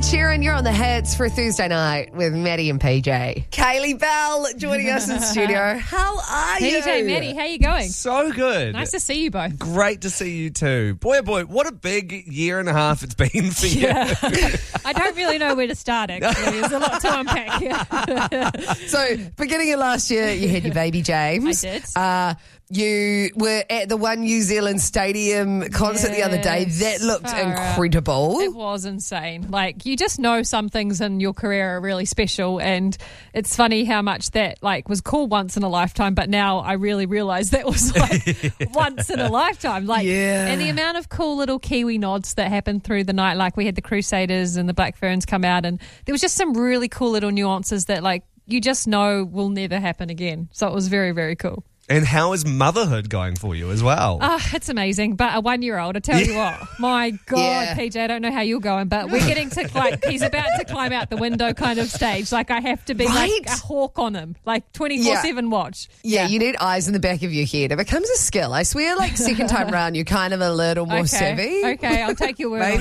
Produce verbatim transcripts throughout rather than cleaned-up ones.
Sheeran, you're on the hits for Thursday night with Maddie and P J. Kaylee Bell joining us in studio. How are you? P J, Maddie, how you going? So good. Nice to see you both. Great to see you too. Boy, oh boy, what a big year and a half it's been for you. Yeah. I don't really know where to start, actually. There's a lot to unpack here. So, beginning of last year, you had your baby James. I did. Uh, you were at the One New Zealand Stadium concert the other day. Yes. That looked Far out. incredible. It was insane. Like, you just know some things in your career are really special, and it's funny how much that like was cool once in a lifetime, but now I really realise that was like once in a lifetime. Like, Yeah. and the amount of cool little Kiwi nods that happened through the night. Like, we had the Crusaders and the Black Ferns come out, and there was just some really cool little nuances that like you just know will never happen again. So it was very, very cool. And how is motherhood going for you as well? Ah, it's amazing. But a one-year-old, I tell you what, my God, Yeah. P J, I don't know how you're going, but we're getting to, like, he's about to climb out the window kind of stage. Like, I have to be Right? like a hawk on him, like twenty-four seven watch. Yeah, you need eyes in the back of your head. It becomes a skill. I swear, like, second time round, you're kind of a little more Okay, savvy. okay, I'll take your word on Maybe.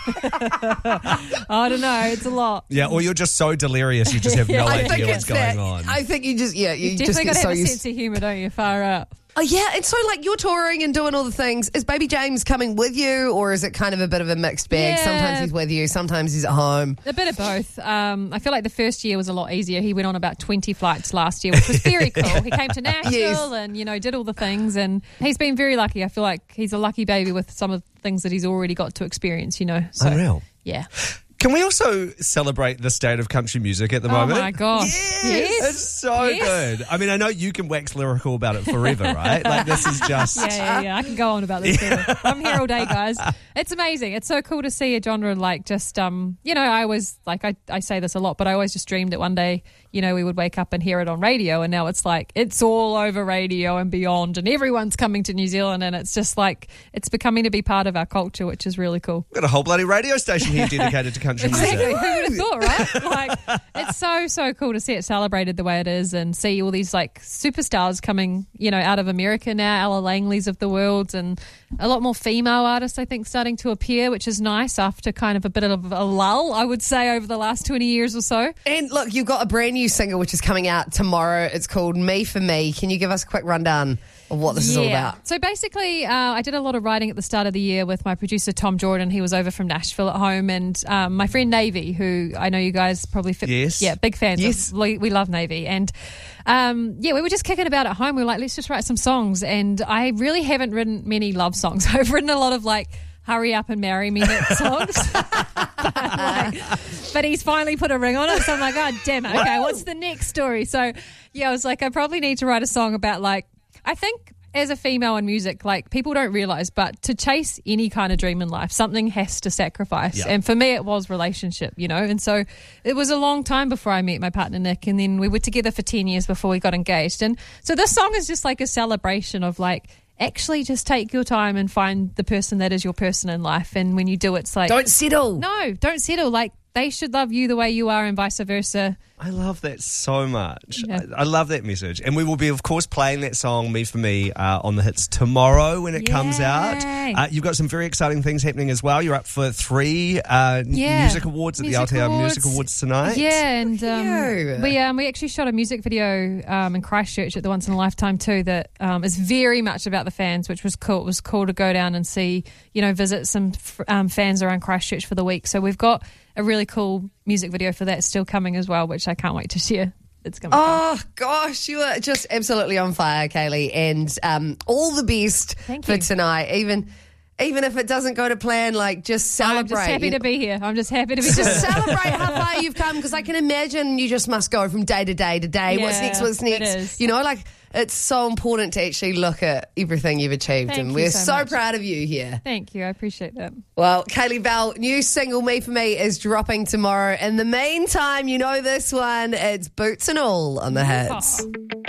it. I don't know, it's a lot. Yeah, or you're just so delirious you just have no Yeah. I think idea what's it's going that. on. I think you just, yeah, you You just definitely get got to so have a used. sense of humour, don't you? Far out. Oh, yeah. And so, like, you're touring and doing all the things. Is baby James coming with you, or is it kind of a bit of a mixed bag? Yeah. Sometimes he's with you, sometimes he's at home. A bit of both. Um, I feel like the first year was a lot easier. He went on about twenty flights last year, which was very cool. He came to Nashville Yes. and, you know, did all the things. And he's been very lucky. I feel like he's a lucky baby with some of the things that he's already got to experience, you know. So, Unreal. yeah. Can we also celebrate the state of country music at the Oh, moment? my gosh. Yes. It's so Yes. good. I mean, I know you can wax lyrical about it forever, right? Like, this is just... Yeah, yeah, yeah. I can go on about this. Too. I'm here all day, guys. It's amazing. It's so cool to see a genre like just, um, you know, I always, like, I, I say this a lot, but I always just dreamed that one day, you know, we would wake up and hear it on radio. And now it's like, it's all over radio and beyond. And everyone's coming to New Zealand. And it's just like, it's becoming to be part of our culture, which is really cool. We've got a whole bloody radio station here dedicated to country Exactly. music. Who would have thought, right? Like, it's so, so cool to see it celebrated the way it is and see all these, like, superstars coming, you know, out of America now, Ella Langley's of the world, and a lot more female artists, I think, starting to appear, which is nice after kind of a bit of a lull, I would say, over the last twenty years or so. And look, you've got a brand new single which is coming out tomorrow. It's called Me for Me. Can you give us a quick rundown of what this is all about? So basically, uh, I did a lot of writing at the start of the year with my producer, Tom Jordan. He was over from Nashville at home. And um, my friend Navy, who I know you guys probably... Fit, Yes. Yeah, big fans. Yes. Of, we, we love Navy. And um, yeah, we were just kicking about at home. We were like, let's just write some songs. And I really haven't written many love songs. I've written a lot of like... hurry up and marry me hit songs. but, like, but he's finally put a ring on it. So I'm like, oh, damn it. Okay, what's the next story? So, yeah, I was like, I probably need to write a song about, like, I think as a female in music, like, people don't realise, but to chase any kind of dream in life, something has to sacrifice. Yeah. And for me, it was relationship, you know. And so it was a long time before I met my partner, Nick. And then we were together for ten years before we got engaged. And so this song is just like a celebration of, like, actually just take your time and find the person that is your person in life. And when you do, it's like... Don't settle. No, don't settle. Like, they should love you the way you are and vice versa. I love that so much. Yeah. I, I love that message. And we will be, of course, playing that song, Me For Me, uh, on the hits tomorrow when it comes out. Yay. Uh, you've got some very exciting things happening as well. You're up for three uh, Yeah. music awards at Music the Aotearoa awards. Music Awards tonight. Yeah, and um, Phew. we um, we actually shot a music video um, in Christchurch at the Once in a Lifetime too that um, is very much about the fans, which was cool. It was cool to go down and see, you know, visit some f- um, fans around Christchurch for the week. So we've got a really cool music video for that still coming as well, which I can't wait to share. It's going to be fun. Oh, gosh, you are just absolutely on fire, Kaylee. And um, all the best Thank for you. tonight. Even even if it doesn't go to plan, like, just celebrate. I'm just happy You to know, be here. I'm just happy to be just here. celebrate how far you've come, because I can imagine you just must go from day to day to day. What's Yeah, next? What's it next? is. You know, like, it's so important to actually look at everything you've achieved. Thank and you we're so so much. proud of you here. Thank you. I appreciate that. Well, Kaylee Bell, new single Me For Me is dropping tomorrow. In the meantime, you know this one. It's Boots and All on the hits. Oh.